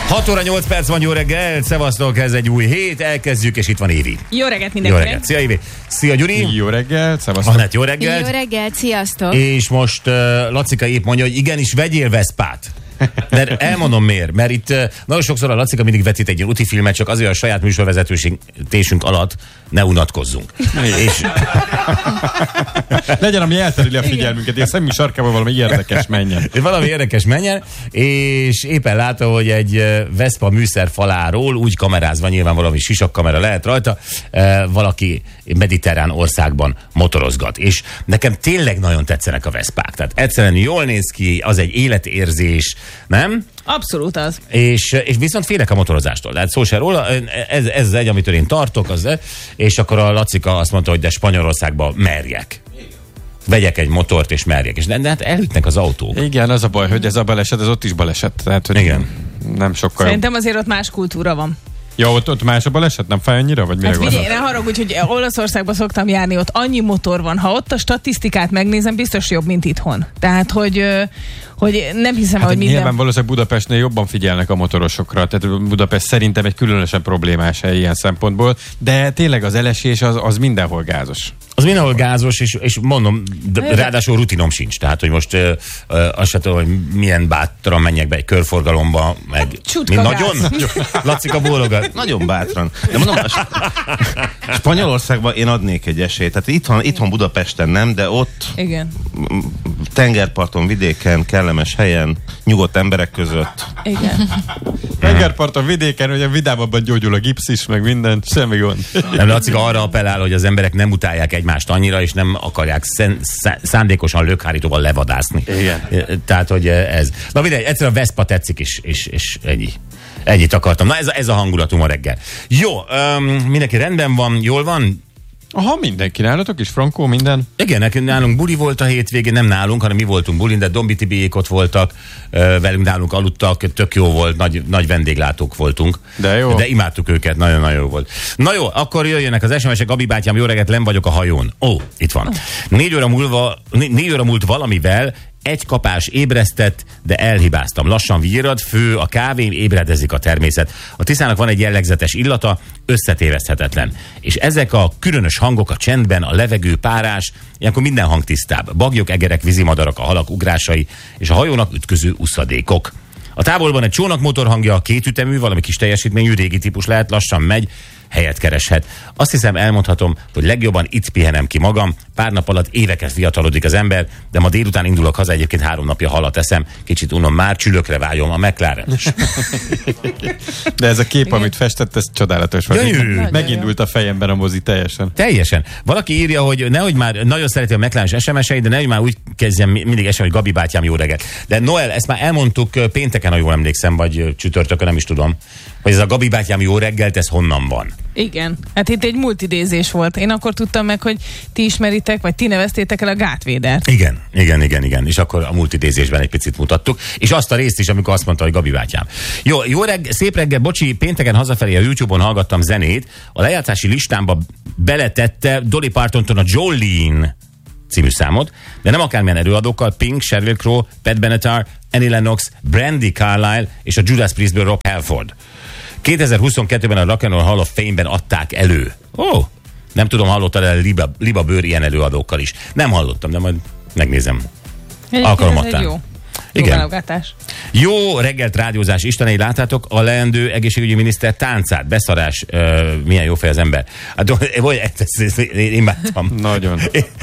6 óra 8 perc van, jó reggel, szevasztok, ez egy új hét, elkezdjük, és itt van Évi. Jó reggelt mindenkinek. Jó reggelt, szia Évi. Szia Gyuri. Jó reggelt, szevasztok. Anett, jó reggelt. Jó reggelt, sziasztok. És most Lacika épp mondja, hogy igenis vegyél Veszpát. De elmondom miért, mert itt nagyon sokszor a Lacika mindig vetít egy ilyen útifilmet, csak azért a saját műsorvezetősünk alatt ne unatkozzunk. És... legyen, ami elterüli a figyelmünket, és szemmi sarkában valami érdekes menjen. Valami érdekes menjen, és éppen látta, hogy egy Vespa műszerfaláról úgy kamerázva, nyilván valami sisakkamera lehet rajta, valaki mediterrán országban motorozgat. És nekem tényleg nagyon tetszenek a Veszpák. Tehát egyszerűen jól néz ki, az egy életérzés, nem? Abszolút az. És viszont félek a motorozástól. Tehát szó se róla, ez egy, amitől én tartok, és akkor a Lacika azt mondta, hogy de Spanyolországba merjek. Vegyek egy motort és merjek. És de hát elütnek az autók. Igen, az a baj, hogy ez a baleset, ez ott is baleset. Tehát, hogy igen. Nem sokkal Szerintem azért ott más kultúra van. Ja, ott más a baleset? Nem fáj annyira? Vagy mire figyelj, ne haragudj, hogy Olaszországban szoktam járni, ott annyi motor van. Ha ott a statisztikát megnézem, biztos jobb, mint itthon. Tehát, hogy nem hiszem, hogy minden... Nyilván valószínűleg Budapestnél jobban figyelnek a motorosokra. Tehát Budapest szerintem egy különösen problémás hely ilyen szempontból. De tényleg az elesés az mindenhol gázos. Az mindenhol gázos, és mondom, ráadásul rutinom sincs. Tehát, hogy most azt sem tudom, hogy milyen bátran menjek be egy körforgalomba, meg... Nagyon? Lacika bólogat. Nagyon bátran. De mondom, Spanyolországban én adnék egy esélyt. Tehát itthon Budapesten nem, de ott igen. Tengerparton, vidéken, kellemes helyen, nyugodt emberek között. Igen. Tengerparton, vidéken, hogy a vidámabban gyógyul a gipsz is, meg minden, semmi gond. Nem, Lacika arra appellál, hogy az emberek nem utálják egymást annyira, és nem akarják szándékosan lökhárítóval levadászni. Igen. Tehát, hogy ez. Na mindegy, egyszerűen a Vespa tetszik, és ennyi. Ennyit akartam. Na ez a hangulatom a reggel. Jó, mindenki rendben van, jól van? Aha, mindenki nálatok is, Frankó, minden? Igen, nálunk buli volt a hétvégén, nem nálunk, hanem mi voltunk bulin, de Dombi Tibiék ott voltak, velünk nálunk aludtak, tök jó volt, nagy vendéglátók voltunk. De jó. De imádtuk őket, nagyon-nagyon jó volt. Na jó, akkor jöjjenek az SMS-ek, Gabi bátyám, jó reggelt, len vagyok a hajón. Itt van. 4 óra múlt valamivel, egy kapás ébresztett, de elhibáztam. Lassan virrad, fő a kávém, ébredezik a természet. A Tiszának van egy jellegzetes illata, összetéveszthetetlen. És ezek a különös hangok a csendben, a levegő, párás, ilyenkor minden hang tisztább. Bagyok, egerek, vízimadarak, a halak ugrásai, és a hajónak ütköző uszadékok. A távolban egy csónak motorhangja, kétütemű, valami kis teljesítményű, régi típus lehet, lassan megy, helyet kereshet. Azt hiszem, elmondhatom, hogy legjobban itt pihenem ki magam. Pár nap alatt éveket fiatalodik az ember, de ma délután indulok haza, egyébként 3 napja halat eszem, kicsit unom már, csülökre vágyom a McLaren. De ez a kép, amit festett, ez csodálatos. Megindult a fejemben a mozi teljesen. Teljesen. Valaki írja, hogy nehogy már nagyon szereti a McLaren SMS-eit, de nehogy már úgy kezdjem mindig SMS, hogy Gabi bátyám, jó reggelt. De Noel, ezt már elmondtuk pénteken, ha jól emlékszem, vagy csütörtökön, nem is tudom, hogy ez a Gabi bátyám, jó reggelt, ez honnan van. Igen. Hát itt egy multidézés volt. Én akkor tudtam meg, hogy ti ismeritek, vagy ti neveztétek el a gátvédert. Igen. És akkor a multidézésben egy picit mutattuk. És azt a részt is, amikor azt mondta, hogy Gabi bátyám. Jó reggel, szép reggel, bocsi, pénteken hazafelé a YouTube-on hallgattam zenét. A lejátszási listámba beletette Dolly Partontól a Jolene című számot, de nem akármilyen előadókkal, Pink, Sheryl Crow, Pat Benatar, Annie Lennox, Brandy Carlile és a Judas Priestből Rob Halford. 2022-ben a Rock and Roll Hall of Fame-ben adták elő. Nem tudom, hallottad el Liba Bőr ilyen előadókkal is. Nem hallottam, de majd megnézem. Alkalomattán. Jó válogatás. Jó reggelt, rádiózás. Istenei, láttátok a leendő egészségügyi miniszter táncát? Beszarás, milyen jó fej az ember. Én imádtam. Nagyon.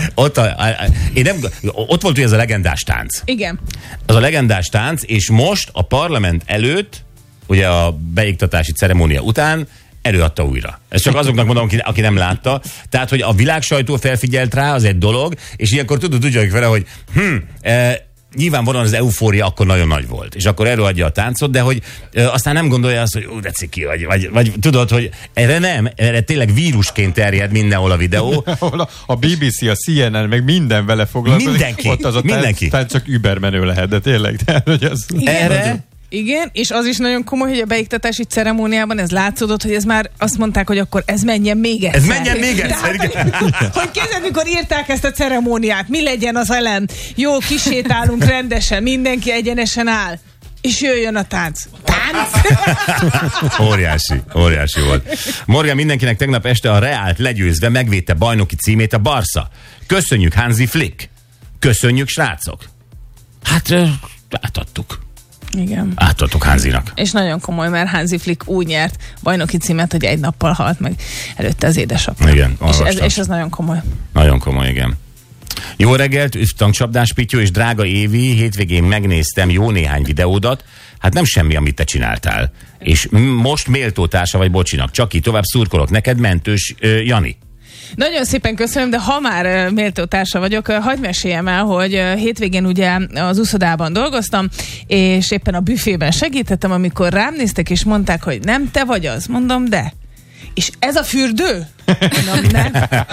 Ott volt ugye ez a legendás tánc. Igen. Az a legendás tánc, és most a parlament előtt, ugye a beiktatási ceremónia után előadta újra. Ezt csak azoknak mondom, aki nem látta. Tehát, hogy a világsajtó felfigyelt rá, az egy dolog, és ilyenkor tudjuk vele, hogy nyilvánvalóan az eufória akkor nagyon nagy volt, és akkor előadja a táncot, de hogy aztán nem gondolja azt, hogy de ciki vagy tudod, hogy erre tényleg vírusként terjed mindenhol a videó. A BBC, a CNN, meg minden vele foglalkozik. Mindenki. Ott az a tánc csak übermenő lehet, de tényleg. Hogy az erre... Igen, és az is nagyon komoly, hogy a beiktatási ceremóniában ez látszódott, hogy ez már azt mondták, hogy akkor ez menjen még egyszer. Ez menjen még egyszer. Hogy kezdve, mikor írták ezt a ceremóniát, mi legyen az ellen? Jó, kisétálunk rendesen, mindenki egyenesen áll. és jöjjön a tánc. Tánc? Óriási volt. Morgan, mindenkinek tegnap este a Reált legyőzve megvédte bajnoki címét a Barca. Köszönjük, Hansi Flick. Köszönjük, srácok. Hát, átadtuk. Igen. Átadtuk Hansinak. És nagyon komoly, mert Hansi Flick úgy nyert bajnoki címet, hogy egy nappal halt meg előtte az édesapja. Igen, és ez nagyon komoly. Nagyon komoly, igen. Jó reggelt, tankcsapdás Pittyó és drága Évi, hétvégén megnéztem jó néhány videódat, hát nem semmi, amit te csináltál. És most méltó társa vagy Bocsinak, csak így tovább szurkolok. Neked mentős Jani. Nagyon szépen köszönöm, de ha már méltó társa vagyok, hagyd meséljem el, hogy hétvégén ugye az uszodában dolgoztam, és éppen a büfében segítettem, amikor rám néztek, és mondták, hogy nem te vagy az. Mondom, de. És ez a fürdő? Mondom, nem.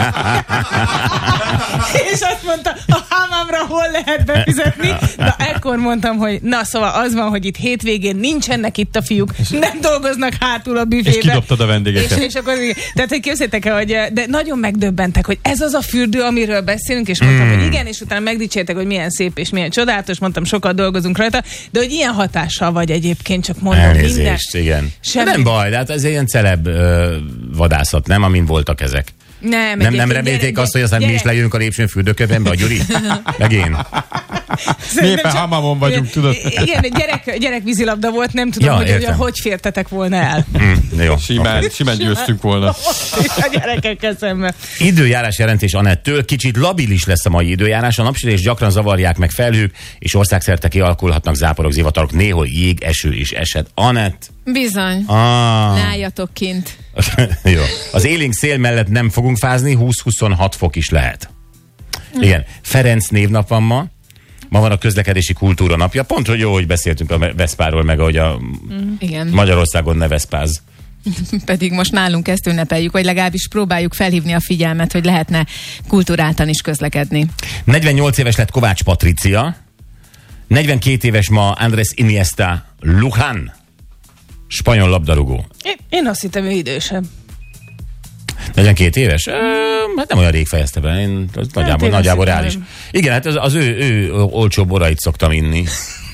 És azt mondta, a hámámra hol lehet befizetni? Na, ekkor mondtam, hogy na, szóval az van, hogy itt hétvégén nincsenek itt a fiúk, nem dolgoznak hátul a büfébe. És kidobtad a vendégeket. És akkor, tehát, hogy képzeljétek el, hogy de nagyon megdöbbentek, hogy ez az a fürdő, amiről beszélünk, és mondtam, hogy igen, és utána megdicsértek, hogy milyen szép és milyen csodálatos, mondtam, sokat dolgozunk rajta, de hogy ilyen hatással vagy egyébként, csak mondom, elnézést, igen. Nem baj, de hát ez ilyen celeb vadászat, nem, amin voltak ezek. Nem remélték azt, hogy aztán mi is lejönünk a lépcsőn fürdőköpenbe, a Gyuri? Meg én. Mi éppen hamamon vagyunk, tudod? Igen, gyerek vízilabda volt, nem tudom, hogy fértetek volna el. Jó, simán győztünk volna. A gyerekek eszembe. Időjárás jelentés Anettől. Kicsit labilis lesz a mai időjárás. A napsütés gyakran zavarják meg felhők, és országszerte kialakulhatnak záporok, zivatarok. Néhol jég, eső is esett. Anett. Bizony. Ne álljatok kint. Jó. Az élénk szél mellett nem fogunk fázni, 20-26 fok is lehet. Igen. Ferenc névnap van ma. Ma van a közlekedési kultúra napja. Pont, hogy jó, hogy beszéltünk a Veszpáról, meg ahogy a igen. Magyarországon ne veszpáz. Pedig most nálunk ezt ünnepeljük, vagy legalábbis próbáljuk felhívni a figyelmet, hogy lehetne kultúráltan is közlekedni. 48 éves lett Kovács Patricia. 42 éves ma Andrés Iniesta Luján. Spanyol labdarúgó. Én azt hittem, ő idősebb. 42 éves? Hát nem olyan rég fejezte be. Én nagyjából reális. Igen, hát az ő olcsó borait szoktam inni.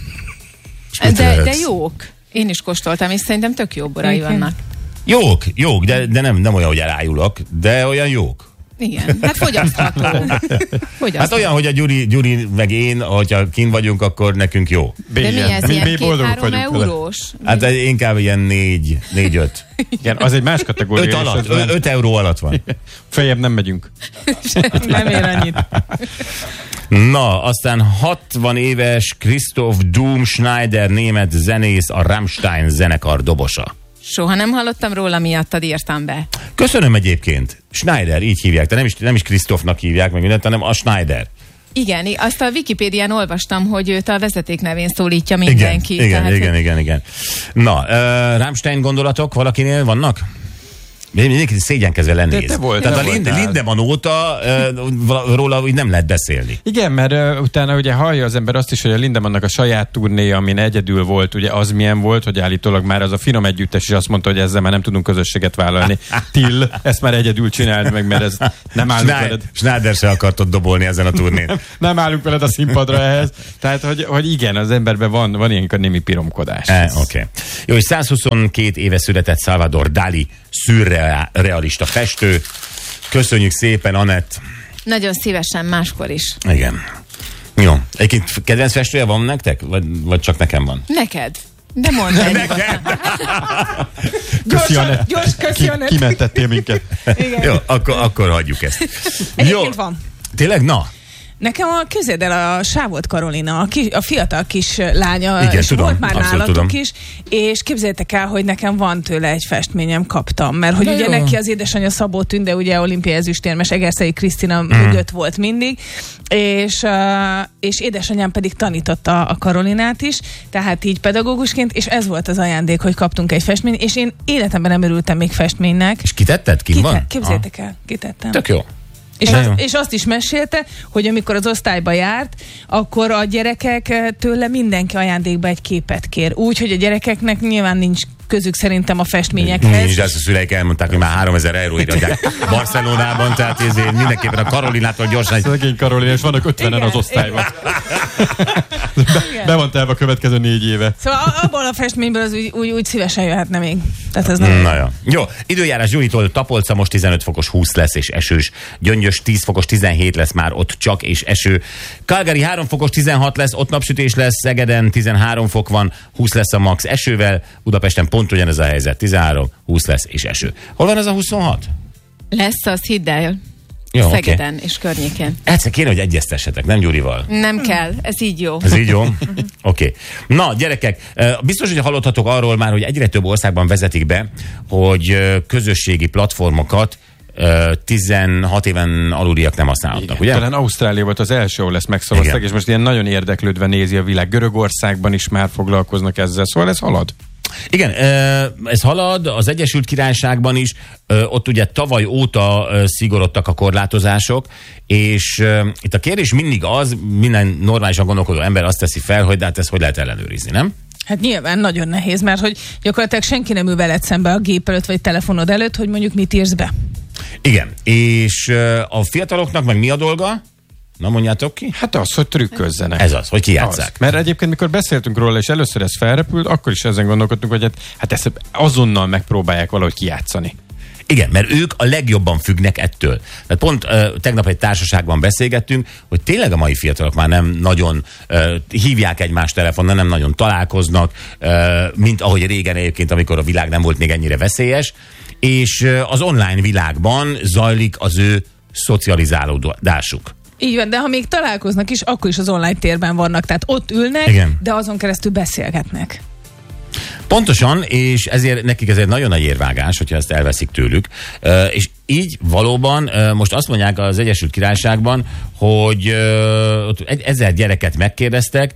De jók. Én is kóstoltam, és szerintem tök jó borai vannak. Jók, de nem olyan, hogy elájulok, de olyan jók. Igen, hát fogyasztható. Hát olyan, hogy a Gyuri meg én, hogyha kint vagyunk, akkor nekünk jó. De mi ez, ilyen 2-3 eurós? Hát inkább ilyen 4-5. Igen, az egy más kategória. 5 euró alatt van. Feljebb nem megyünk. Nem ér annyit. Na, aztán 60 éves Christoph Doom Schneider, német zenész, a Rammstein zenekar dobosa. Soha nem hallottam róla, miattad írtam be. Köszönöm egyébként. Schneider, így hívják. De nem is Christophnak hívják meg mindent, hanem a Schneider. Igen, azt a Wikipédián olvastam, hogy őt a vezetéknevén szólítja mindenki. Igen. Na, Rammstein gondolatok valakinél vannak? Mindenki szégyenkezve lennéz. Tehát a Lindemann óta róla úgy nem lehet beszélni. Igen, mert utána ugye hallja az ember azt is, hogy a Lindemannnak a saját turnéja, amin egyedül volt, ugye az milyen volt, hogy állítólag már az a finom együttes is azt mondta, hogy ezzel már nem tudunk közösséget vállalni. Till, ezt már egyedül csináld meg, mert ez nem állunk veled. Schneider se akartott dobolni ezen a turnén. Nem állunk veled a színpadra ehhez. Tehát, hogy igen, az emberben van ilyenkor némi piromkodás. Oké. Jó, és 122 éve született Salvador Dali, szürrealista festő. Köszönjük szépen, Anett. Nagyon szívesen, máskor is. Igen. Jó. Egyébként kedvenc festője van nektek? Vagy csak nekem van? Neked. De mondd el. Neked? Gyors, köszönöm. Kimentettél minket. Igen. Jó, akkor hagyjuk ezt. Egyébként van. Tényleg? Na. Nekem képzeld el, a Sávolt Karolina, a fiatal kis lánya, igen, és tudom, volt már nálatok tudom. is, és képzeljétek el, hogy nekem van tőle egy festményem, kaptam, mert hogy ugye neki az édesanyja Szabó Tünde, ugye olimpiai ezüstérmes, Egerszegi Krisztina mögött volt mindig, és édesanyám pedig tanította a Karolinát is, tehát így pedagógusként, és ez volt az ajándék, hogy kaptunk egy festményt, és én életemben nem örültem még festménynek. És kitetted? Kint van? Képzeljétek el, kitettem. Tök jó. És azt is mesélte, hogy amikor az osztályba járt, akkor a gyerekek tőle mindenki ajándékba egy képet kér. Úgy, hogy a gyerekeknek nyilván nincs közük szerintem a festményekhez. Nincs, de ezt a szüleik elmondták, hogy már 3000 euróért adják Barcelonában, tehát ezért mindenképpen a Karolinától gyorsan. Szegény Karolina, és vannak 50-en az osztályban. Be van telve a következő 4 éve. Szóval abból a festményből az úgy szívesen jöhetne még. Tehát ez nem... Na ja. Jó, időjárás Gyuritól: Tapolca most 15 fokos 20 lesz és esős. Gyöngyös 10 fokos 17 lesz már, ott csak és eső. Calgary 3 fokos 16 lesz, ott napsütés lesz. Szegeden 13 fok van, 20 lesz a max esővel. Budapesten pont ugyanez a helyzet, 13, 20 lesz és eső. Hol van ez a 26? Lesz, az hidd el. Jó, Szegeden és környékén. Egyszer kéne, hogy egyeztessetek, nem Gyurival? Nem kell, ez így jó. Ez így jó? Oké. Na, gyerekek, biztos, hogy hallothatok arról már, hogy egyre több országban vezetik be, hogy közösségi platformokat 16 éven aluliak nem használhatnak, ugye? Talán Ausztrália volt az első, ahol ezt megszavazták, és most ilyen nagyon érdeklődve nézi a világ. Görögországban is már foglalkoznak ezzel, szóval ez halad. Igen, ez halad, az Egyesült Királyságban is, ott ugye tavaly óta szigorodtak a korlátozások, és itt a kérdés mindig az, minden normálisan gondolkodó ember azt teszi fel, hogy de hát ezt hogy lehet ellenőrizni, nem? Hát nyilván nagyon nehéz, mert hogy gyakorlatilag senki nem ül veled szembe a gép előtt, vagy telefonod előtt, hogy mondjuk mit írsz be. Igen, és a fiataloknak meg mi a dolga? Na, mondjátok ki? Hát az, hogy trükközzenek. Ez az, hogy kijátsszák. Mert egyébként, mikor beszéltünk róla, és először ez felrepült, akkor is ezen gondolkodtunk, hogy hát ezt azonnal megpróbálják valahogy kijátszani. Igen, mert ők a legjobban függnek ettől. Tehát pont tegnap egy társaságban beszélgettünk, hogy tényleg a mai fiatalok már nem nagyon hívják egymást telefonon, nem nagyon találkoznak, mint ahogy régen egyébként, amikor a világ nem volt még ennyire veszélyes, és az online világban zajlik az ő szocializálódásuk. Így van, de ha még találkoznak is, akkor is az online térben vannak. Tehát ott ülnek, igen, de azon keresztül beszélgetnek. Pontosan, és ezért nekik ez egy nagyon nagy érvágás, hogyha ezt elveszik tőlük. És így valóban most azt mondják az Egyesült Királyságban, hogy 1000 gyereket megkérdeztek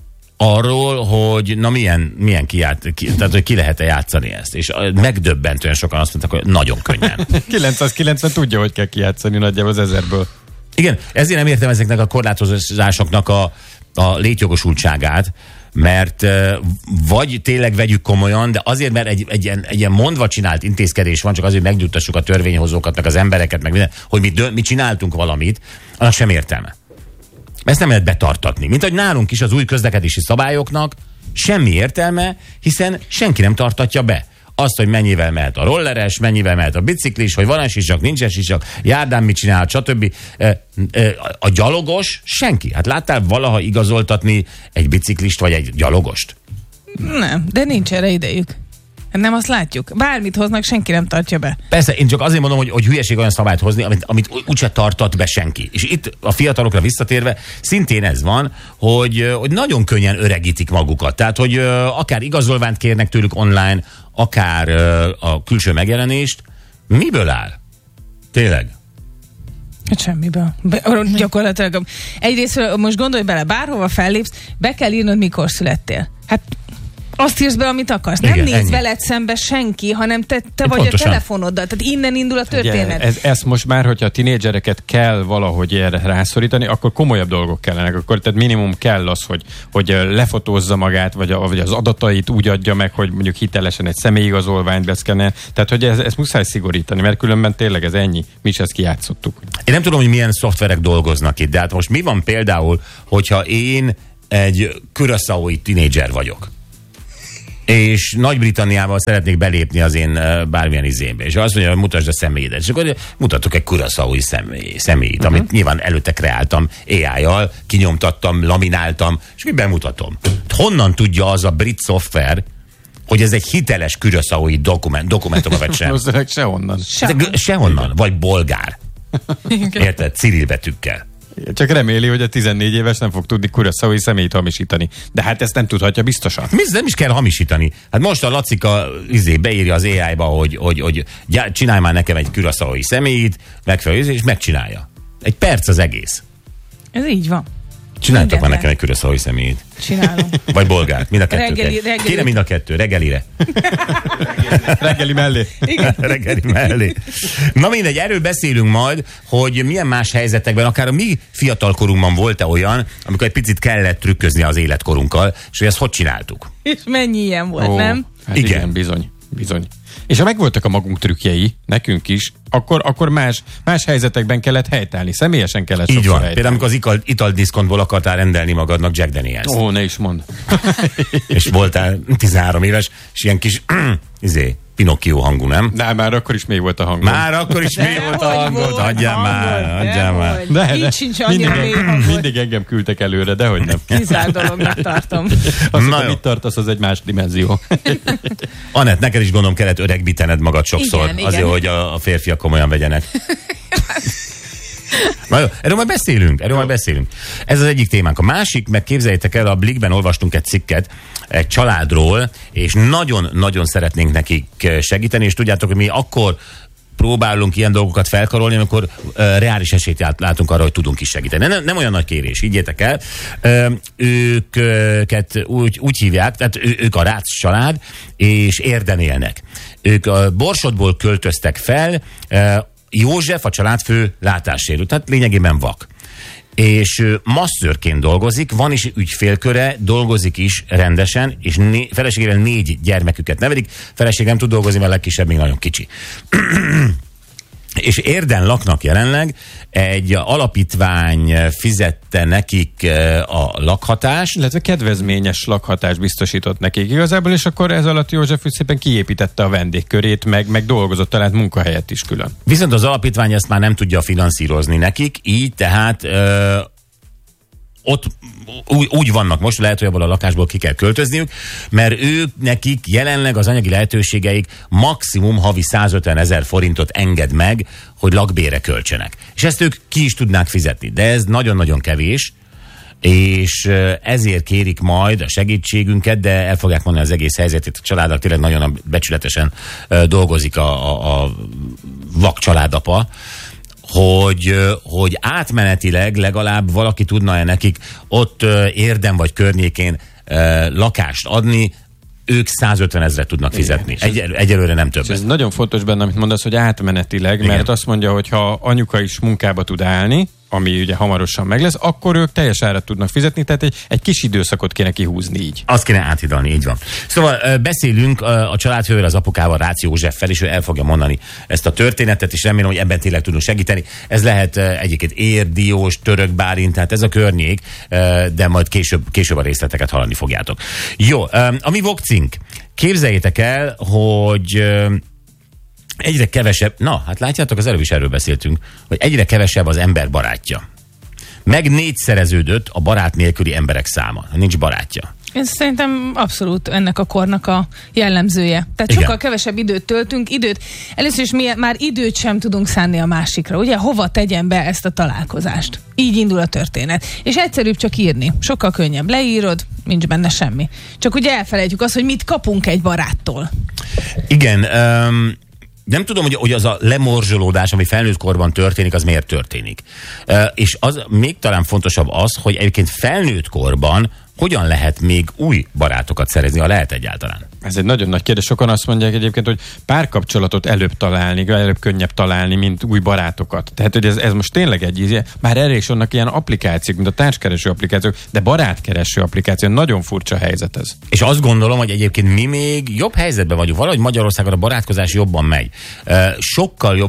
arról, hogy na milyen tehát hogy ki lehet-e játszani ezt. És megdöbbentően sokan azt mondták, hogy nagyon könnyen. 990 tudja, hogy kell kijátszani nagyjából az 1000-ből. Igen, ezért nem értem ezeknek a korlátozásoknak a létjogosultságát, mert vagy tényleg vegyük komolyan, de azért, mert egy ilyen mondva csinált intézkedés van, csak azért megnyugtassuk a törvényhozókat, meg az embereket, meg minden, hogy mi csináltunk valamit, annak sem értelme. Ezt nem lehet betartatni. Mint hogy nálunk is az új közlekedési szabályoknak semmi értelme, hiszen senki nem tartatja be. Azt, hogy mennyivel mehet a rolleres, mennyivel mehet a biciklis, hogy van sisak, nincs sisak, járdán mit csinál, stb. A gyalogos senki. Hát láttál valaha igazoltatni egy biciklist vagy egy gyalogost? Nem, de nincs erre idejük. Nem azt látjuk. Bármit hoznak, senki nem tartja be. Persze, én csak azért mondom, hogy hülyeség olyan szabályt hozni, amit úgyse tartat be senki. És itt a fiatalokra visszatérve szintén ez van, hogy nagyon könnyen öregítik magukat. Tehát, hogy akár igazolványt kérnek tőlük online, akár a külső megjelenést. Miből áll? Tényleg? Hát semmiből. Gyakorlatilag. Egyrészt most gondolj bele, bárhova fellépsz, be kell írnod, mikor születtél. Hát azt írsz be, amit akarsz. Igen, nem néz ennyi. veled szembe senki, hanem te vagy pontosan a telefonoddal. Tehát innen indul a történet. Ugye, ez most már, hogyha a tinédzsereket kell valahogy erre rászorítani, akkor komolyabb dolgok kellenek. Akkor tehát minimum kell az, hogy lefotózza magát, vagy az adatait úgy adja meg, hogy mondjuk hitelesen egy személyigazolványt beszkenne. Tehát, hogy ezt muszáj szigorítani, mert különben tényleg ez ennyi. Mi is ezt kijátszottuk. Én nem tudom, hogy milyen szoftverek dolgoznak itt, de hát most mi van például, hogyha én egy curaçaói tinédzser vagyok, és Nagy-Britanniával szeretnék belépni az én bármilyen izémbe. És azt mondja, hogy mutasd a személyedet. És akkor mutatok egy curaçaói személyt, amit nyilván előtte kreáltam AI-jal, kinyomtattam, lamináltam, és mi bemutatom. Honnan tudja az a brit szoftver, hogy ez egy hiteles curaçaói dokumentum, vagy sem? Sehonnan. Sehonnan. Vagy bolgár. Érted? Ciril betűkkel. Csak reméli, hogy a 14 éves nem fog tudni curaçaói személyt hamisítani. De hát ezt nem tudhatja biztosan. Nem is kell hamisítani. Hát most a Lacika beírja az AI-ba, hogy csinálj már nekem egy curaçaói személyt, megfelelő, és megcsinálja. Egy perc az egész. Ez így van. Csináltak már nekem egy curaçaói személyt. Csinálom. Vagy bolgárt. Mind a kettő. Reggeli. Kéne mind a kettő. Reggelire. Reggeli mellé. Igen. Reggeli mellé. Na mindegy, erről beszélünk majd, hogy milyen más helyzetekben, akár a mi fiatalkorunkban volt-e olyan, amikor egy picit kellett trükközni az életkorunkkal, és hogy ezt hogy csináltuk? És mennyi ilyen volt, nem? Hát Igen. igen, bizony. Bizony. És ha megvoltak a magunk trükkjei, nekünk is, akkor más helyzetekben kellett helytállni. Személyesen kellett így van. helytállni. Például amikor az italdiszkontból akartál rendelni magadnak Jack Daniels. Ó, ne is mondd. És voltál 13 éves, és ilyen kis Pinocchio hangú, nem? De már akkor is mély volt a hangom. Már akkor is mély volt a hangod. Hagyjál már. Így sincs annyira mély hangod. Mindig engem küldtek előre, dehogy nem. Kizárt dolognak tartom. Azt, hogy mit tartasz, az egy más dimenzió. Anett, neked is gondolom kellett öregbítened magad sokszor, igen. azért, hogy a férfiak komolyan vegyenek. Na jó, erről majd beszélünk. Ez az egyik témánk. A másik, meg képzeljétek el, a Blikben olvastunk egy cikket egy családról, és nagyon-nagyon szeretnénk nekik segíteni, és tudjátok, hogy mi akkor próbálunk ilyen dolgokat felkarolni, amikor reális esélyt látunk arra, hogy tudunk is segíteni. Nem olyan nagy kérés, higgyétek el. Őket úgy hívják, tehát ők a Rácz család, és Érden élnek. Ők a Borsodból költöztek fel, József a családfő látássérült, tehát lényegében vak. És masszörként dolgozik, van is ügyfélköre, dolgozik is rendesen, és feleségével 4 gyermeküket nevelik. Feleség nem tud dolgozni, mert legkisebb még nagyon kicsi. És Érden laknak jelenleg, egy alapítvány fizette nekik a lakhatást. Illetve kedvezményes lakhatást biztosított nekik igazából, és akkor ez alatt József úgy szépen kiépítette a vendégkörét, meg dolgozott, talált munkahelyet is külön. Viszont az alapítvány ezt már nem tudja finanszírozni nekik, így tehát ott úgy vannak most, lehet, hogy abból a lakásból ki kell költözniük, mert ők nekik jelenleg az anyagi lehetőségeik maximum havi 150 000 forintot enged meg, hogy lakbére költsenek. És ezt ők ki is tudnák fizetni, de ez nagyon-nagyon kevés, és ezért kérik majd a segítségünket, de el fogják mondani az egész helyzetét. A családnak tényleg nagyon becsületesen dolgozik a vak családapa, hogy átmenetileg legalább valaki tudna-e nekik ott Érden vagy környékén lakást adni, ők 150 000 tudnak fizetni. Egyelőre nem többet. Ez nagyon fontos benne, amit mondasz, hogy átmenetileg, igen. Mert azt mondja, hogy ha anyuka is munkába tud állni, ami ugye hamarosan meg lesz, akkor ők teljes árat tudnak fizetni, tehát egy kis időszakot kéne kihúzni így. Azt kéne áthidalni, így van. Szóval beszélünk a családfővel, az apukával, Rácz Józseffel, és ő el fogja mondani ezt a történetet, és remélem, hogy ebben tényleg tudunk segíteni. Ez lehet egyébként Érd, Diós, Török Bálint, tehát ez a környék, de majd később a részleteket hallani fogjátok. Jó, a mi vokcink. Képzeljétek el, hogy egyre kevesebb, hát látjátok, az előbb is erről beszéltünk, hogy egyre kevesebb az ember barátja. Meg 4-szereződött a barát nélküli emberek száma. Nincs barátja. Ez szerintem abszolút ennek a kornak a jellemzője. Tehát sokkal kevesebb időt töltünk, először is mi már időt sem tudunk szánni a másikra, ugye? Hova tegyen be ezt a találkozást? Így indul a történet. És egyszerűbb csak írni. Sokkal könnyebb. Leírod, nincs benne semmi. Csak ugye elfelejtjük azt, hogy mit kapunk egy baráttól. Igen, nem tudom, hogy az a lemorzsolódás, ami felnőtt korban történik, az miért történik. És az még talán fontosabb az, hogy egyébként felnőtt korban hogyan lehet még új barátokat szerezni, ha lehet egyáltalán? Ez egy nagyon nagy kérdés. Sokan azt mondják egyébként, hogy párkapcsolatot előbb könnyebb találni, mint új barátokat. Tehát, hogy ez most tényleg már erre is vannak ilyen applikációk, mint a társkereső applikációk, de barátkereső applikáció. Nagyon furcsa helyzet ez. És azt gondolom, hogy egyébként mi még jobb helyzetben vagyunk. Valahogy Magyarországon a barátkozás jobban megy. Sokkal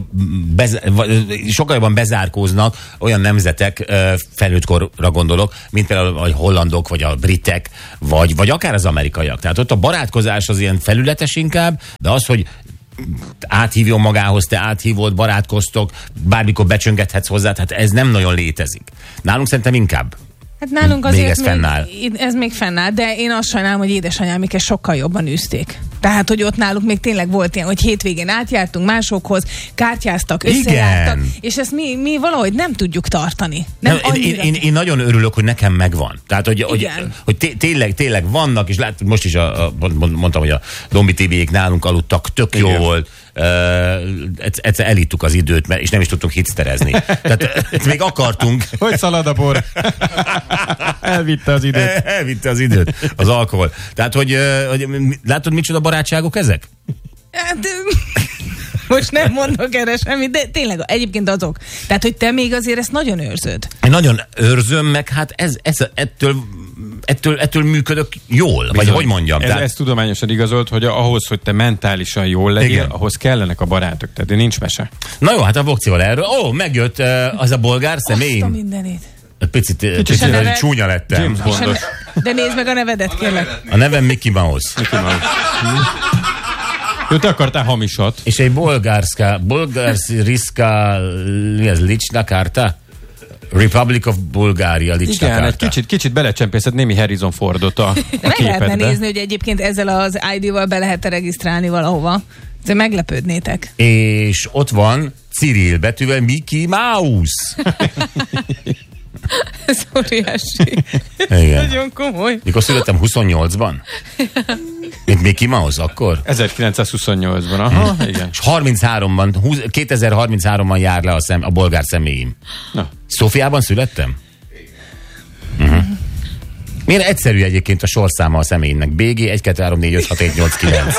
jobban bezárkóznak olyan nemzetek, felnőttkorra gondolok, mint például a hollandok, vagy a britek, vagy akár az amerikaiak. Tehát ott a barátkozás az ilyen felületes inkább, de az, hogy áthívjon magához, te áthívod, barátkoztok, bármikor becsöngethetsz hozzá, hát ez nem nagyon létezik. Nálunk szerintem inkább. Hát nálunk azért ez még fennáll, de én azt sajnálom, hogy édesanyámiket sokkal jobban űzték. Tehát, hogy ott náluk még tényleg volt ilyen, hogy hétvégén átjártunk másokhoz, kártyáztak, összejártak, és ezt mi valahogy nem tudjuk tartani. Én nagyon örülök, hogy nekem megvan. Tehát, hogy tényleg vannak, és látod, most is mondtam, hogy a Dombi Tibiék nálunk aludtak, tök jó volt. Egyszer elittuk az időt, és nem is tudtunk hipsterezni. Tehát még akartunk. Hogy szalad a por? Elvitte az időt. Az alkohol. Tehát, hogy látod, micsoda barátságok ezek? Hát, most nem mondok erre semmit, de tényleg egyébként azok. Tehát, hogy te még azért ezt nagyon őrzöd. Én nagyon őrzöm, meg hát ettől ettől működök jól, bizony. Vagy hogy mondjam. Ez tudományosan igazolt, hogy ahhoz, hogy te mentálisan jól legyél, igen, ahhoz kellenek a barátok, tehát nincs mese. Na jó, hát a Vokcival erről. Megjött az a bolgár személy. Azt a mindenit. Picit csúnya lettem. De nézd meg a nevedet, kérlek. A nevem Mickey Mouse. Mickey Mouse. Jó, te akartál hamisat. És egy bolgárszka Licsna kárta? Republic of Bulgaria Licsna kárta. Igen, egy kicsit belecsempészett némi Harrison Fordot a meg lehetne nézni, hogy egyébként ezzel az ID-val be lehet regisztrálni valahova. De meglepődnétek. És ott van Cyril betűvel Mickey Mouse. Ez óriási. Igen. Nagyon komoly. Mikor születtem? 28-ban? Mint Mickey Mouse akkor? 1928-ban, aha, igen. És 33-ban, 2033-ban jár le a bolgár személyim. Na. Szófiában születtem? Milyen egyszerű egyébként a sorszáma a személynek. BG 1, 2, 3, 4, 5, 6, 7, 8, 9.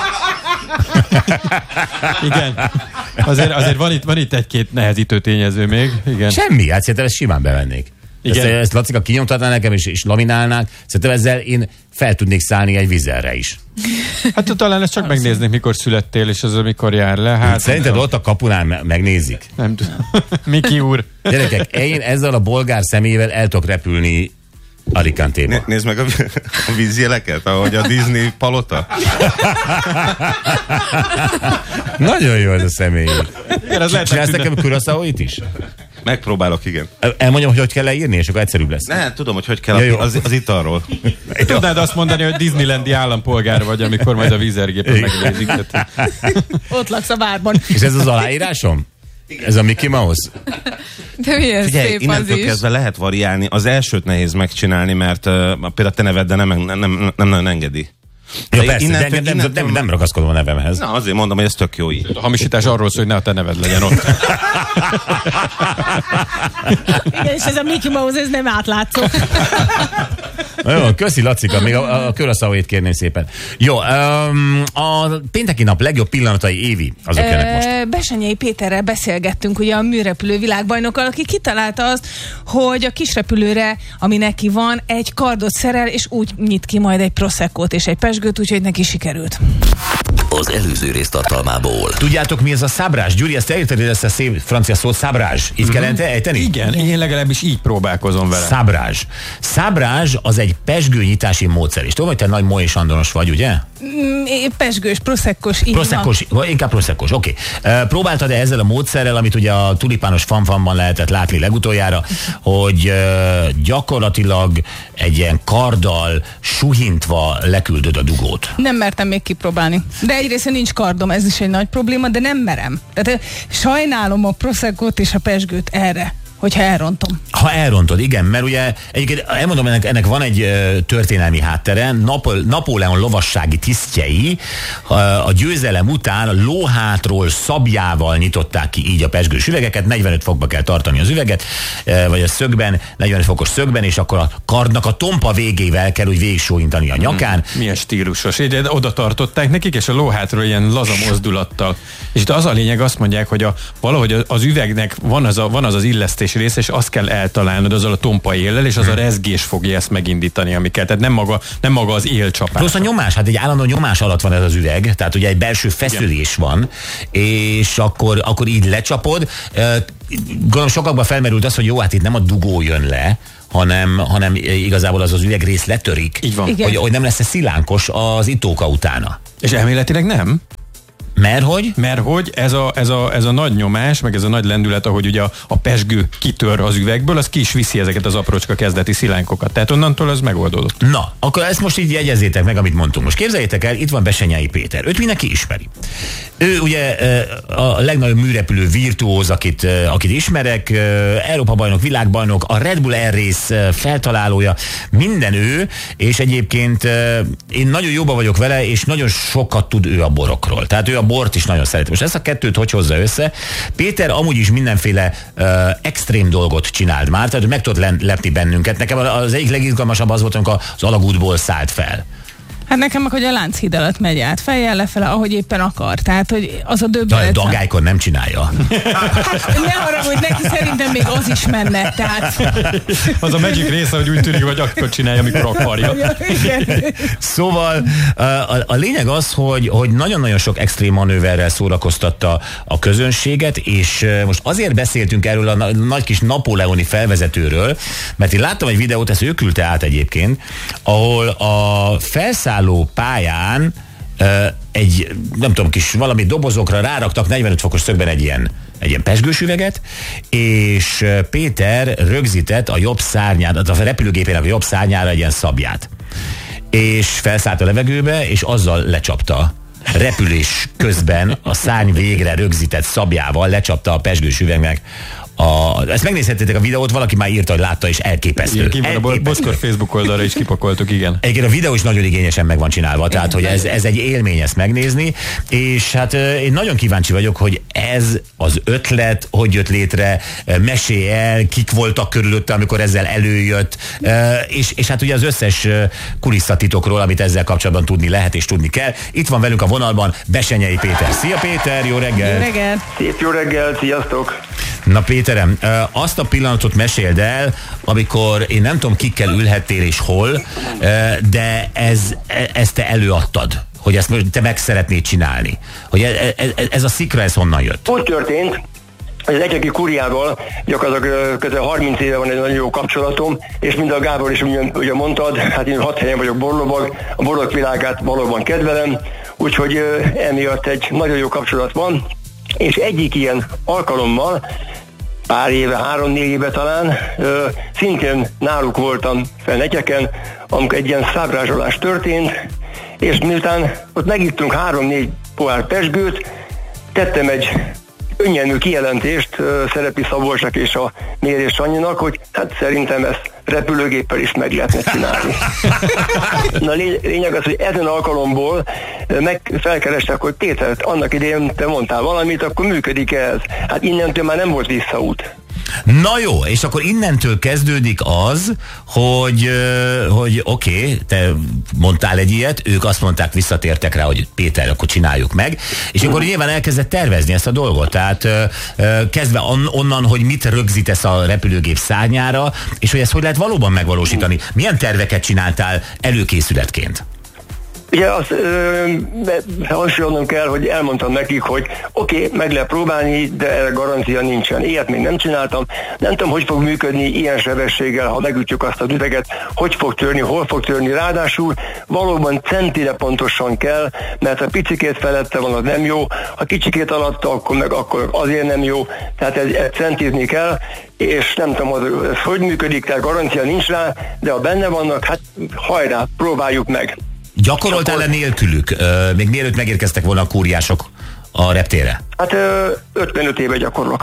Igen. Azért van itt egy-két nehezítő tényező még. Igen. Semmi, hát szerintem ezt simán bevennék. Ezt Lacika kinyomtatná nekem, és laminálnák. Szerintem ezzel én fel tudnék szállni egy vizerre is. Hát talán ezt csak megnéznék, mikor születtél, és az mikor jár le. Hát, szerinted ott a kapunál megnézik? Nem tudom. Miki úr. Gyerekek, én ezzel a bolgár személyével el tudok repülni Alicante-ba. Nézd meg a vízjeleket, ahogy a Disney palota. Nagyon jó ez a személy. Csinálsz nekem Curaçaóit is? Megpróbálok, igen. Elmondjam, hogy kell leírni, és akkor egyszerűbb lesz. Ne, tudom, hogy kell az italról. Tudnád azt mondani, hogy Disneylandi állampolgár vagy, amikor majd a vízergépen megnézik. Ott laksz a várban. És ez az aláírásom? Ez a Mickey Mouse? De milyen figyelj, szép innentől az kezdve lehet variálni. Az elsőt nehéz megcsinálni, mert például te neved, de nem nagyon engedi. Ja, persze, nem ragaszkodom a nevemhez. Na, azért mondom, hogy ez tök jó így. A hamisítás arról szól, hogy ne a te neved legyen ott. Igen, és ez a Mickey Mouse, ez nem átlátszó. Jó, köszi Lacika, még a Curaçaóét kérném szépen. Jó, a pénteki nap legjobb pillanatai, Évi, azok jönnek most. Bessenyei Péterrel beszélgettünk, ugye a műrepülő világbajnokkal, aki kitalálta azt, hogy a kisrepülőre, ami neki van, egy kardot szerel, és úgy nyit ki majd egy Proseccót és egy pesgőt, úgyhogy neki sikerült. Az előző rész tartalmából. Tudjátok, mi ez a szábrás? Gyuri, ezt elérted, hogy ezt a szép francia szót szábrás? Így kellene ejteni? Igen, én legalábbis így próbálkozom vele. Szábrás. Szábrás az egy pesgőnyitási módszer. És tudom, hogy te nagy Moé Sandonos vagy, ugye? Pesgős, proszekkos, így proszekkos, inkább proszekkos, oké. Próbáltad-e ezzel a módszerrel, amit ugye a tulipános fanfanban lehetett látni legutoljára, hogy gyakorlatilag egy ilyen karddal suhintva leküldöd a dugót? Nem mertem még kipróbálni. De egyrészt nincs kardom, ez is egy nagy probléma, de nem merem. Tehát sajnálom a proszekkót és a pesgőt erre, hogyha elrontom. Ha elrontod, igen, mert ugye egyébként elmondom, ennek van egy történelmi háttere. Napóleon lovassági tisztjei a győzelem után lóhátról szabjával nyitották ki így a pesgős üvegeket, 45 fokba kell tartani az üveget, vagy a szögben, 45 fokos szögben, és akkor a kardnak a tompa végével kell úgy végsóintani a nyakán. Milyen stílusos. Így oda tartották nekik, és a lóhátról ilyen laza mozdulattal. És itt az a lényeg, azt mondják, hogy valahogy az üvegnek van az illesztés rész, és azt kell eltalálnod azzal a tompa éllel, és az a rezgés fogja ezt megindítani, ami kell. Tehát nem maga az élcsapás. Plusz a nyomás, hát egy állandó nyomás alatt van ez az üveg, tehát ugye egy belső feszülés van, és akkor így lecsapod. Gondolom sokakban felmerült az, hogy jó, hát itt nem a dugó jön le, hanem igazából az üvegrész letörik. Így van. Hogy nem lesz szilánkos az itóka utána. És elméletileg nem. Mert hogy ez a nagy nyomás, meg ez a nagy lendület, ahogy ugye a pesgő kitör az üvegből, az ki is viszi ezeket az aprócska kezdeti szilánkokat. Tehát onnantól ez megoldódott. Na, akkor ezt most így jegyezzétek meg, amit mondtunk. Most képzeljétek el, itt van Bessenyei Péter. Őt mindenki ismeri. Ő ugye a legnagyobb műrepülő virtuóz, akit ismerek, Európa-bajnok, világbajnok, a Red Bull Air Race feltalálója, minden ő, és egyébként én nagyon jóban vagyok vele, és nagyon sokat tud ő a borokról. Tehát ő a bort is nagyon szereti. Most ezt a kettőt hogy hozza össze? Péter amúgy is mindenféle extrém dolgot csinált már, tehát meg tudott lepni bennünket. Nekem az egyik legizgalmasabb az volt, amikor az alagútból szállt fel. Hát nekem meg, hogy a Lánchíd alatt megy át, fejjel lefele, ahogy éppen akar. Tehát, hogy az a döbbenet... De a dagálykor nem csinálja. Hát ne haragudj, neki szerintem még az is menne, tehát... Az a magic része, hogy úgy tűnik, hogy akkor csinálja, amikor akarja. Szóval a lényeg az, hogy nagyon-nagyon sok extrém manőverrel szórakoztatta a közönséget, és most azért beszéltünk erről a nagy kis napóleoni felvezetőről, mert én láttam egy videót, ezt ő küldte át egyébként, ahol a felszálló pályán egy, nem tudom, kis valami dobozokra ráraktak 45 fokos szögben egy ilyen pezsgős üveget, és Péter rögzített a jobb szárnyára, a repülőgépének a jobb szárnyára egy ilyen szabját. És felszállt a levegőbe, és azzal lecsapta. Repülés közben a szárny végre rögzített szabjával lecsapta a pezsgős üvegnek. Ezt megnézhettétek a videót, valaki már írta, hogy látta, és elképesztő. Igen, a Boszkor Facebook oldalra is kipakoltuk, igen. Egyébként a videó is nagyon igényesen meg van csinálva, tehát hogy ez egy élmény ezt megnézni, és hát én nagyon kíváncsi vagyok, hogy ez az ötlet, hogy jött létre, mesélj el, kik voltak körülötte, amikor ezzel előjött, és hát ugye az összes kulisszatitokról, amit ezzel kapcsolatban tudni lehet és tudni kell. Itt van velünk a vonalban Bessenyei Péter. Szia Péter, jó reggel! Jó reggel! Szép jó reggel, sziasztok! Na Péterem, azt a pillanatot meséld el, amikor én nem tudom, kikkel ülhettél és hol, de ezt te előadtad, hogy ezt te meg szeretnéd csinálni. Hogy ez a szikra, ez honnan jött? Úgy történt, hogy az Egyeki Kuriával gyakorlatilag közel 30 éve van egy nagyon jó kapcsolatom, és mind a Gábor is ugye mondtad, hát én 6 helyen vagyok borlovag, a borlog világát valóban kedvelem, úgyhogy emiatt egy nagyon jó kapcsolat van, és egyik ilyen alkalommal, pár éve, 3-4 éve talán, szintén náluk voltam fel Negyeken, amikor egy ilyen szábrázsolás történt, és miután ott megittunk 3-4 pohár pezsgőt, tettem egy önnyelvű kijelentést Szerepi Szabolcsnak és a Mérés Sanyinak, hogy hát szerintem ezt repülőgéppel is meg lehetne csinálni. Na lényeg az, hogy ezen alkalomból felkerestek, hogy Péter, annak idején te mondtál valamit, akkor működik ez. Hát innentől már nem volt visszaút. Na jó, és akkor innentől kezdődik az, hogy oké, te mondtál egy ilyet, ők azt mondták, visszatértek rá, hogy Péter, akkor csináljuk meg, és akkor nyilván elkezdett tervezni ezt a dolgot, tehát kezdve onnan, hogy mit rögzítesz a repülőgép szárnyára, és hogy ezt hogy lehet valóban megvalósítani. Milyen terveket csináltál előkészületként? Ugye azt hangsúlyolnom kell, hogy elmondtam nekik, hogy oké, meg lehet próbálni, de erre garancia nincsen. Ilyet még nem csináltam. Nem tudom, hogy fog működni ilyen sebességgel, ha megütjük azt az üveget, hogy fog törni, hol fog törni. Ráadásul valóban centire pontosan kell, mert ha picikét felette van, az nem jó. Ha kicsikét alatta, akkor azért nem jó. Tehát ezt centizni kell, és nem tudom, hogy működik, tehát garancia nincs rá, de ha benne vannak, hát hajrá, próbáljuk meg. Gyakoroltál-e nélkülük, még mielőtt megérkeztek volna a kúriások a reptérre? Hát 55 éve gyakorlok.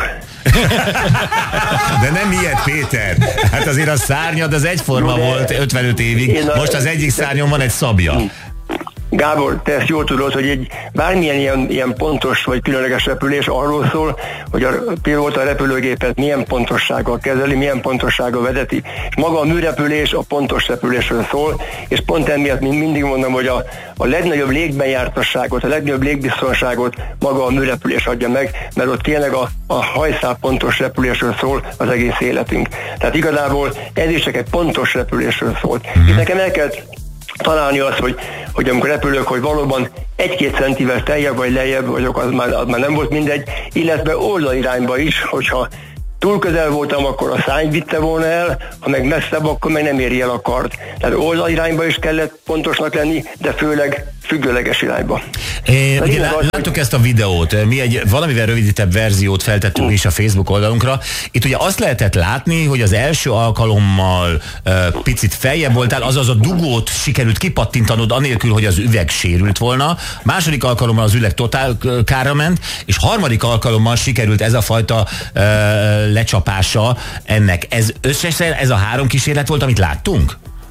De nem ilyet, Péter. Hát azért a szárnyad az egyforma volt 55 évig. Most az egyik szárnyon van egy szabja. Gábor, te ezt jól tudod, hogy egy bármilyen ilyen pontos vagy különleges repülés arról szól, hogy a pilóta a repülőgépet milyen pontossággal kezeli, milyen pontossággal vezeti. És maga a műrepülés a pontos repülésről szól, és pont emiatt mindig mondom, hogy a legnagyobb légbejártasságot, a legnagyobb légbiztonságot maga a műrepülés adja meg, mert ott tényleg a hajszál pontos repülésről szól az egész életünk. Tehát igazából ez is csak egy pontos repülésről szól. Itt nekem el kell találni azt, hogy amikor repülök, hogy valóban 1-2 centivel teljebb vagy lejjebb vagyok, az már nem volt mindegy, illetve oldalirányba is, hogyha túl közel voltam, akkor a szárny vitte volna el, ha meg messzebb, akkor meg nem éri el a kard. Tehát oldalirányba is kellett pontosnak lenni, de főleg függőleges irányba. Láttuk ezt a videót, mi egy valamivel rövidítebb verziót feltettünk is a Facebook oldalunkra. Itt ugye azt lehetett látni, hogy az első alkalommal picit feljebb voltál, azaz a dugót sikerült kipattintanod anélkül, hogy az üveg sérült volna. Második alkalommal az üveg totál kárra ment, és harmadik alkalommal sikerült ez a fajta lecsapása ennek. Ez összesen ez a 3 kísérlet volt, amit láttunk?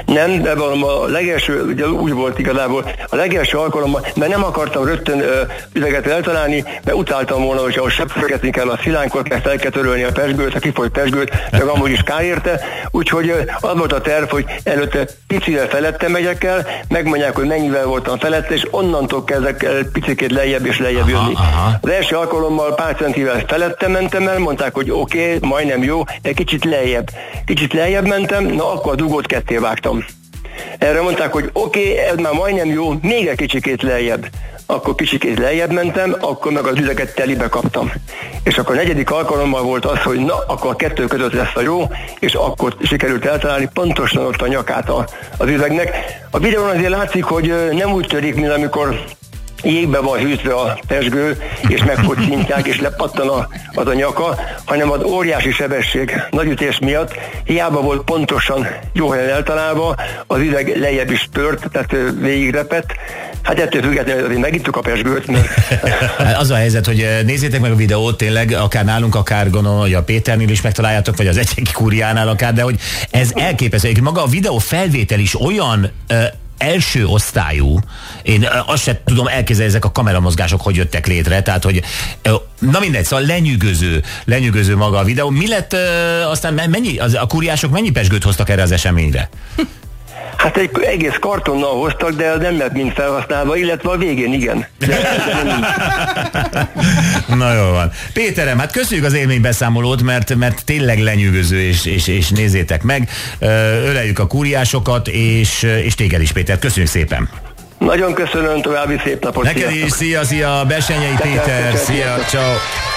Nem, de a legelső, ugye úgy volt igazából, a legelső alkalommal, mert nem akartam rögtön üveget eltalálni, mert utáltam volna, hogy ahol sepszögetni kell a szilánkot, mert el kell törölni a pezsgőt, a kifolyt pezsgőt, meg amúgy is kár érte. Úgyhogy az volt a terv, hogy előtte picivel felette megyek el, megmondják, hogy mennyivel voltam felette, és onnantól kezdek el picikét lejjebb és lejjebb jönni. Az első alkalommal pár centivel felette mentem el, mondták, hogy oké, majdnem jó, de kicsit lejjebb mentem, na akkor a dugót ketté vágtam. Erre mondták, hogy oké, ez már majdnem jó, még egy kicsikét lejjebb. Akkor kicsikét lejjebb mentem, akkor meg az üveget telibe kaptam. És akkor a negyedik alkalommal volt az, hogy na, akkor a kettő között lesz a jó, és akkor sikerült eltalálni pontosan ott a nyakát az üvegnek. A videón azért látszik, hogy nem úgy törik, mint amikor jégbe van hűtve a pezsgő, és megfocintják, és lepattan az a nyaka, hanem az óriási sebesség, nagy ütés miatt hiába volt pontosan jó helyen eltalálva, az üveg lejjebb is tört, tehát végigrepett. Hát ettől függetlenül azért megittuk a pezsgőt, mert... Az a helyzet, hogy nézzétek meg a videót, tényleg, akár nálunk, akár gondolom, a Péternél is megtaláljátok, vagy az Egyeki Kúriánál akár, de hogy ez elképesztő. Maga a videó felvétel is olyan első osztályú, én azt sem tudom elképzelni, ezek a kameramozgások hogy jöttek létre, tehát hogy na mindegy, szóval lenyűgöző maga a videó. Mi lett aztán a kúriások mennyi pezsgőt hoztak erre az eseményre? Hát egy egész kartonnal hoztak, de az nem lett mind felhasználva, illetve a végén igen. Na jól van. Péterem, hát köszönjük az élménybeszámolót, mert tényleg lenyűgöző, és nézzétek meg. Öleljük a kúriásokat, és téged is, Péter. Köszönjük szépen. Nagyon köszönöm, további szép napot. Neked is, szia, Bessenyei Péter, szia, ciao.